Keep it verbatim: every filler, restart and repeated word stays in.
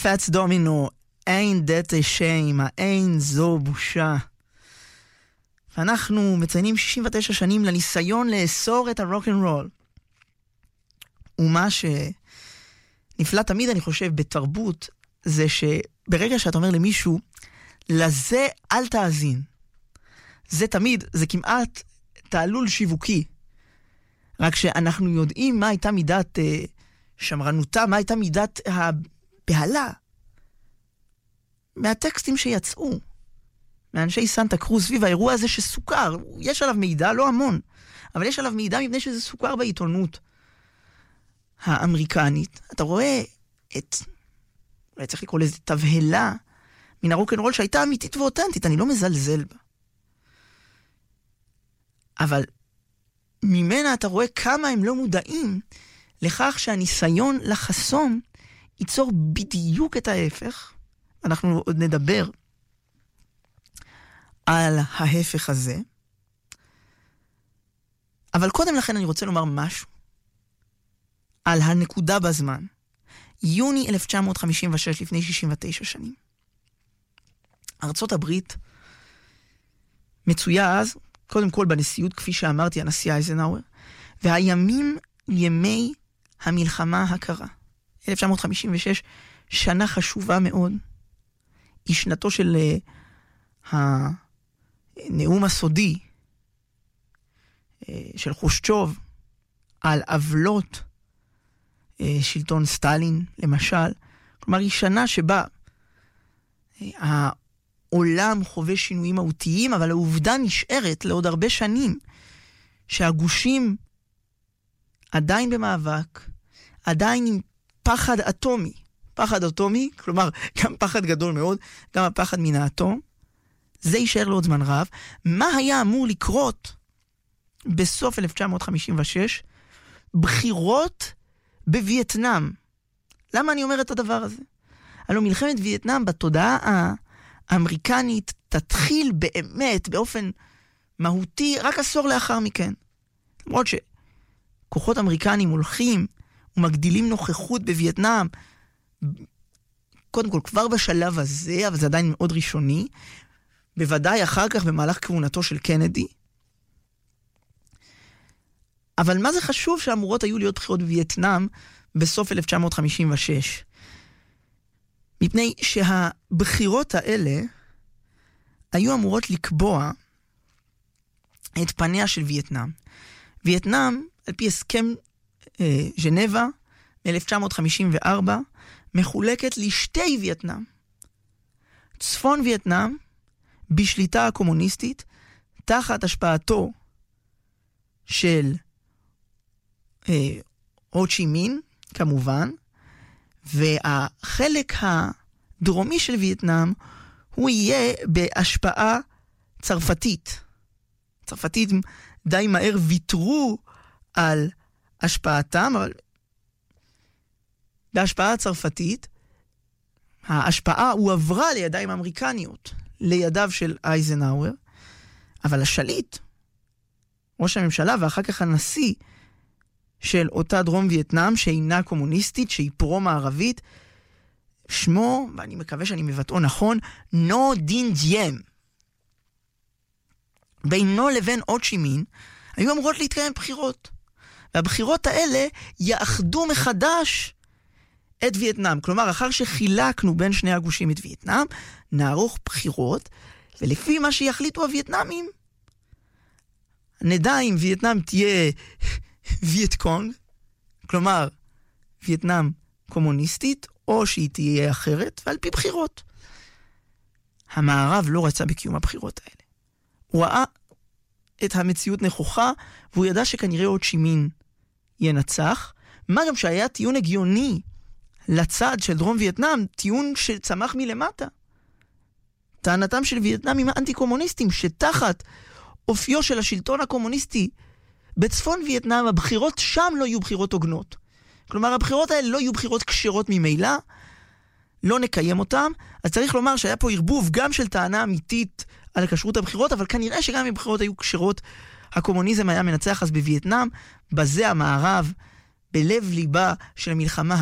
Fats Domino, ain't that a shame, אין זו בושה. ואנחנו מציינים שישים ותשע שנים לניסיון לאסור את הרוק אנד רול. ומה שנפלא תמיד, אני חושב, בתרבות, זה שברגע שאתה אומר למישהו, לזה אל תאזין. זה תמיד, זה כמעט תעלול שיווקי. רק שאנחנו יודעים מה הייתה מידת אה, שמרנותה, מה הייתה מידת הבהלה. מהטקסטים שיצאו, מאנשי סנטה קרוז, סביב האירוע הזה שסוכר. יש עליו מידע, לא המון, אבל יש עליו מידע מפני שזה סוכר בעיתונות האמריקנית. אתה רואה את, אולי צריך לקרוא לזה תבהלה, מן הרוק אנד רול שהייתה אמיתית ואותנטית, אני לא מזלזל בה. אבל ממנה אתה רואה כמה הם לא מודעים לכך שהניסיון לחסום ייצור בדיוק את ההפך. אנחנו עוד נדבר על ההפך הזה. אבל קודם לכן אני רוצה לומר משהו על הנקודה בזמן. יוני אלף תשע מאות חמישים ושש, לפני שישים ותשע שנים. ארצות הברית מצויה אז, קודם כל בנשיאות, כפי שאמרתי, הנשיא אייזנהאואר, והימים ימי המלחמה הקרה. אלף תשע מאות חמישים ושש, שנה חשובה מאוד. היא שנתו של uh, הנאום הסודי uh, של חושצ'וב על עוולות uh, שלטון סטלין, למשל. כלומר, היא שנה שבה uh, העולם חווה שינויים מהותיים, אבל העובדה נשארת לעוד הרבה שנים שהגושים עדיין במאבק, עדיין עם פחד אטומי. פחד אטומי, כלומר, גם פחד גדול מאוד, גם הפחד מן האטום. זה יישאר לעוד זמן רב. מה היה אמור לקרות בסוף אלף תשע מאות חמישים ושש? בחירות בווייטנאם. למה אני אומר את הדבר הזה? הלוא מלחמת וייטנאם בתודעה האמריקנית תתחיל באמת, באופן מהותי, רק עשור לאחר מכן. למרות שכוחות אמריקנים הולכים ומגדילים נוכחות בווייטנאם, קודם כל כבר בשלב הזה, אבל זה עדיין מאוד ראשוני, בוודאי אחר כך במהלך כהונתו של קנדי. אבל מה זה חשוב שאמורות היו להיות בחירות בווייטנאם בסוף אלף תשע מאות חמישים ושש? מפני שהבחירות האלה היו אמורות לקבוע את פניה של וייטנאם. וייטנאם, על פי הסכם אה, ז'נבה מ-אלף תשע מאות חמישים וארבע, מחולקת לשתי וייטנאם. צפון וייטנאם, בשליטה הקומוניסטית, תחת השפעתו של אה, הו צ'י מין, כמובן, והחלק הדרומי של וייטנאם, הוא יהיה בהשפעה צרפתית. צרפתית די מהר ויתרו על השפעתם, אבל בהשפעה הצרפתית, ההשפעה הועברה לידיים אמריקניות, לידיו של אייזנהאואר, אבל השליט, ראש הממשלה ואחר כך הנשיא של אותה דרום וייטנאם, שאינה קומוניסטית, שהיא פרו-מערבית, שמו, ואני מקווה שאני מבטאו נכון, נו דין דיים. בינו לבין הו צ'י מין, היו אמורות להתקיים בחירות. והבחירות האלה יאחדו מחדש את וייטנאם. כלומר, אחר שחילקנו בין שני הגושים את וייטנאם, נערוך בחירות, ולפי מה שיחליטו הווייטנאמים, נדע אם וייטנאם תהיה וייטקונג, כלומר, וייטנאם קומוניסטית, או שהיא תהיה אחרת, ועל פי בחירות. המערב לא רצה בקיום הבחירות האלה. הוא ראה את המציאות נכוחה, והוא ידע שכנראה הו צ'י מין ינצח, מה גם שהיה טיעון הגיוני לצד של דרום וייטנאם, טיעון שצמח מלמטה. טענתם של וייטנאמים האנטי-קומוניסטים, שתחת אופיו של השלטון הקומוניסטי בצפון וייטנאם, הבחירות שם לא יהיו בחירות הוגנות. כלומר, הבחירות האלה לא יהיו בחירות כשרות ממילא, לא נקיים אותם. אז צריך לומר שהיה פה ערבוב גם של טענה אמיתית על כשרות הבחירות, אבל כנראה שגם אם בחירות היו כשרות, הקומוניזם היה מנצח. אז בווייטנאם, בזה המערב, בלב ליבה של המלחמה